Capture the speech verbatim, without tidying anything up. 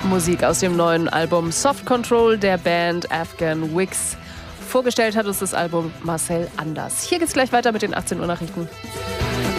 Musik aus dem neuen Album Soft Control der Band Afghan Wigs. Vorgestellt hat uns das Album Marcel Anders. Hier geht's gleich weiter mit den achtzehn Uhr Nachrichten.